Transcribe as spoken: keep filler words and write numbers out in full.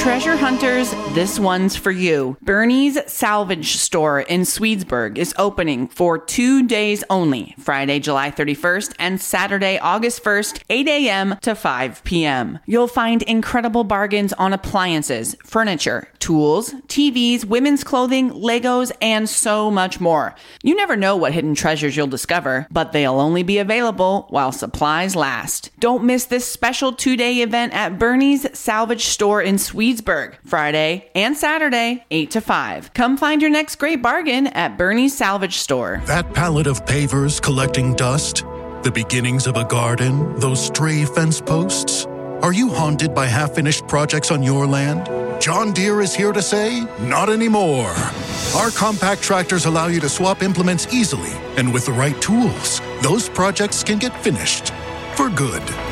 Treasure hunters, this one's for you. Bernie's Salvage Store in Swedesburg is opening for two days only, Friday, July thirty-first and Saturday, August first, eight a.m. to five p.m. You'll find incredible bargains on appliances, furniture, tools, T Vs, women's clothing, Legos, and so much more. You never know what hidden treasures you'll discover, but they'll only be available while supplies last. Don't miss this special two-day event at Bernie's Salvage Store in Swedesburg, Friday and Saturday, eight to five. Come find your next great bargain at Bernie's Salvage Store. That pallet of pavers collecting dust, the beginnings of a garden, those stray fence posts. Are you haunted by half-finished projects on your land? John Deere is here to say, not anymore. Our compact tractors allow you to swap implements easily, and with the right tools, those projects can get finished for good.